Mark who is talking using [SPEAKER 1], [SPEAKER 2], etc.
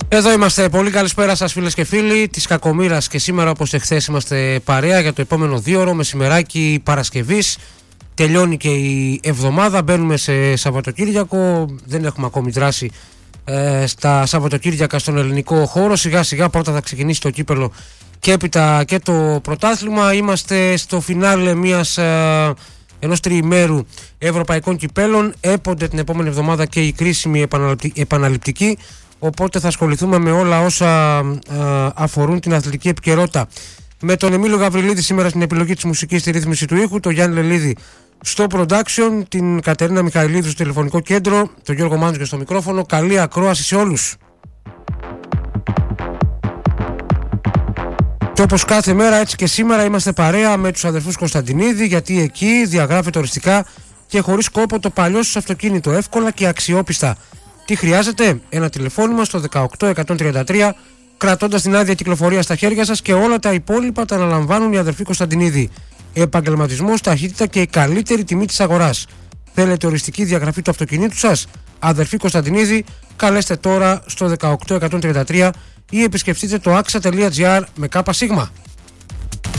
[SPEAKER 1] Εδώ είμαστε. Πολύ καλησπέρα σας φίλες και φίλοι της Κακομοίρας και σήμερα όπως εχθές είμαστε παρέα για το επόμενο 2ωρο μεσημεράκι Παρασκευής. Τελειώνει και η εβδομάδα, μπαίνουμε σε Σαββατοκύριακο, δεν έχουμε ακόμη δράση στα Σαββατοκύριακα στον ελληνικό χώρο. Σιγά σιγά πρώτα θα ξεκινήσει το κύπελο και έπειτα και το πρωτάθλημα. Είμαστε στο φινάλε ενός τριημέρου ευρωπαϊκών κυπέλων. Έπονται την επόμενη εβδομάδα και η κρίσιμη επαναληπτική. Οπότε θα ασχοληθούμε με όλα όσα αφορούν την αθλητική επικαιρότητα. Με τον Εμίλιο Γαβριλίδη σήμερα στην επιλογή της μουσικής, στη ρύθμιση του ήχου, τον Γιάννη Λελίδη στο production, την Κατερίνα Μιχαηλίδου στο τηλεφωνικό κέντρο, τον Γιώργο Μάντζο στο μικρόφωνο. Καλή ακρόαση σε όλους. Και όπως κάθε μέρα, έτσι και σήμερα είμαστε παρέα με τους αδερφούς Κωνσταντινίδη, γιατί εκεί διαγράφεται οριστικά και χωρίς κόπο το παλιό σας αυτοκίνητο, εύκολα και αξιόπιστα. Τι χρειάζεται? Ένα τηλεφώνημα στο 18133, κρατώντας την άδεια κυκλοφορία στα χέρια σας, και όλα τα υπόλοιπα τα αναλαμβάνουν οι αδερφοί Κωνσταντινίδη. Επαγγελματισμός, ταχύτητα και η καλύτερη τιμή της αγοράς. Θέλετε οριστική διαγραφή του αυτοκινήτου σας? Αδερφοί Κωνσταντινίδη, καλέστε τώρα στο 18133 ή επισκεφτείτε το axa.gr με ΚΣ.